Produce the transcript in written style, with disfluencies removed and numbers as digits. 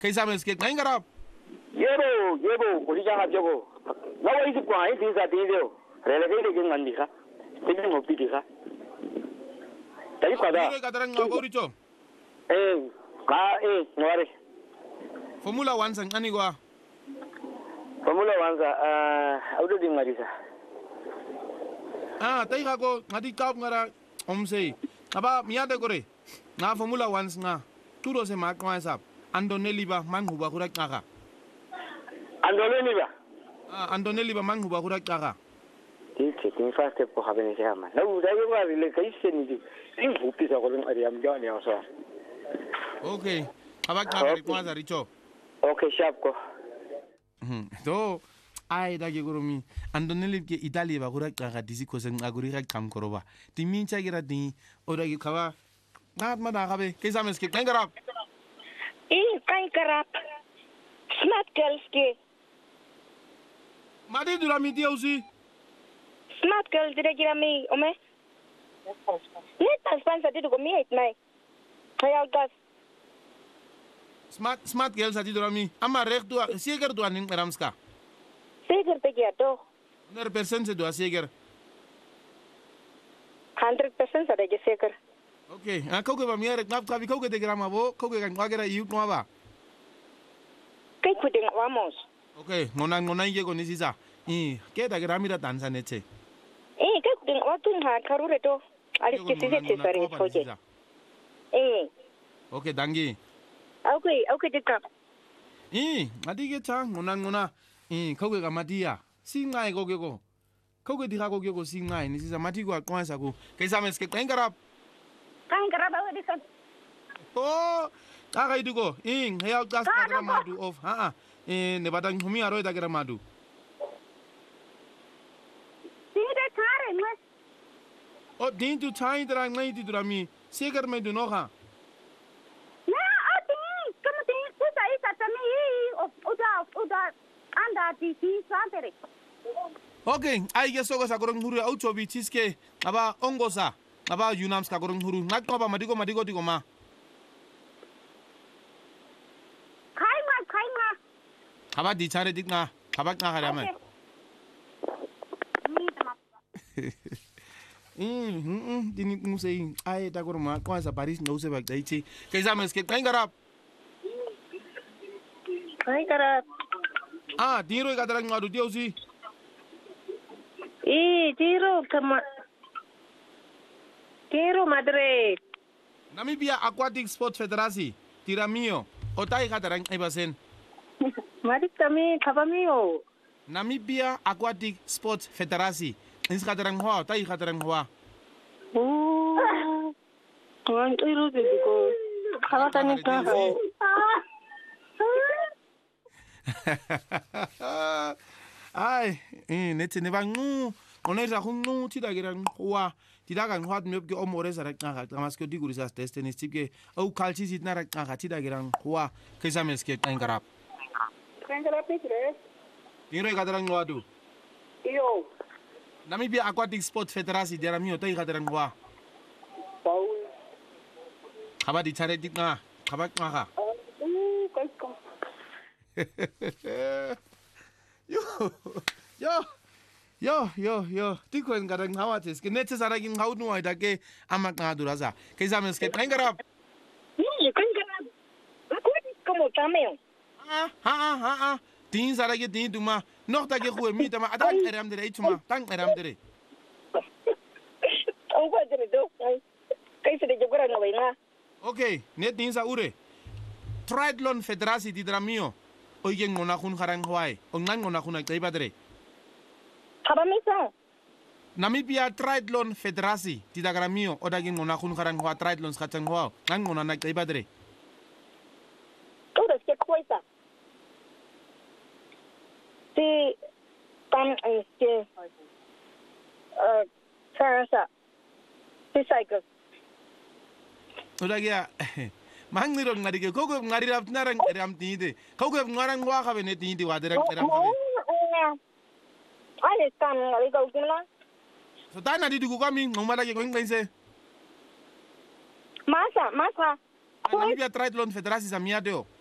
Kaysa meske ngayon karap. Yebo, uli ka jogo. Nawaisip ko ay din sa tiyo. Relagay din ng andi ka. Tingnan mo piti ka. Tayo ka da. Diro katarang nga ko richo. Nuare. Formula 1 sang ani gwa. Formula 1 sa auto din marisa. Tayo ka ko ngadi kap ngara omsei. Aba miyade kore. Nga Formula 1 nga. Turo se mak nga sap. Andoneli ba manghuba kurak nga. Andoneli ba? Andoneli ba manghuba kurak nga. Tin fast po haben siya man. Na uday ko ari le kaisi ni. Tin buti sa ko ng ariam gani ako. Okay. Abak nga ri kwa richo. Okay, sharp ko. To ai da ge goromi Andoneli ke Italy ba kurak nga disi ko sang aguri rak kam koroba. Ti min cha gira ti ora ge kawa. Nat ma da kabe. Kaysa meske kangarap. Kain karap. Smart girls ke. Madi durami dia usi. Smart girls dire gira mi ome. Net sponsor itu ko mi it mai. Kaya gas. Smart girls ati durami. Ama rek tu sieger tu aning meramska. Seger te kia to. 100% se dua sieger. 100% ada je seger. Okay. Kau ke ba miare ngap kabi kau ke te grama bo, kau ke kan wagera iu no ba. Kai ku ding vamos. Okay, ngona ye ko ni sisa. Ke ta grami ra tansa neche. Kai ku ding watu ha karure to. Alis ke sise te sare hoje. Okay, dangi. Okay dikka. Adi ke cha ngona. Kau ke ka matia. Singai ko ke ko. Kau ke diha ko ke ko singai ni sisa mati ko kwa sa ko. Kaisa meske kangarap. Kain karap awe dikan. Kaka itu ko. Hayal gas na madu of. Ne batang humi aro ita kira madu. Sire thare mas. Din tu chai terang ngai ti durami. Segar me du no ha. Na ting kamu ting kusa isa tami uda anda ti santere. Okay, ai geso ko sa korong huru au chobi chiske. Aba ongosa. Aba Yunams ka korong huru. Nak ko ba madigo tigo ma. Kai ma. Aba di chare dik na. Aba nga kada man. Dini musei ai ta koroma ko sa Paris no se bak daichi. Kaisa meske kangarap. Kain karap. Diro ka tarang ngadu diosi. Tiro Madrid. Namibia Aquatic Sports Federasi. Tiramio. Otai ka tarang ibasen. Madik kami kabamio. Namibia Aquatic Sports Federasi. Ins ka tarang hoa, tai ka tarang hoa. Ang iro ko. Kawatan ka. Ai, nete ne bangu. Onera hunu tidagiran hoa. Tidagan hoa mebke omore sa rakna ka masko diguri sa destiny tipke au kalchi sitna rakna ka tidagiran hoa. Kaisa meske kangarap. Kangarap pitre. Tiro ka tarang hoa tu. Iyo. Namibia Aquatic Sports Federasi Tiramio tai ka tarang hoa. Paul. Kaba di chare dik na. Kaba ka. Yo. Tiko en garang hawates. Ke netse saragin haudu ay dake amak nga duraza. Kaisa meske kangarap. Kangarap. Ako como tameo. Tin saragi tin duma. Nok dake khuwe mi tama adak eram dere ituma. Tang eram dere. Au ba dere do. Kaisa de jogara na waina. Okay, net tin sa ure. Triathlon Federasi Tiramio. Oyen ngona khun kharang hwai. Ongan ngona khun ay badre. Kabamisa. Namibia Triathlon Federasi Tidagamio odagin ngona khun kharang hwa triathlon skachang hwa. Ngan ngona nak ay badre. Todo se cuesta. Si tan este Sarasa. Si cycle. Odagia Mangniro ngari ko ngari rap narang eram tide. Ko ngarang hwa ka bene tide waderang eram ka. Ay están ngari ko kimna. So tana di dugu kami ngomala ke ko ngbense. Masa. Namibia Triathlon Federasi sa miadeo.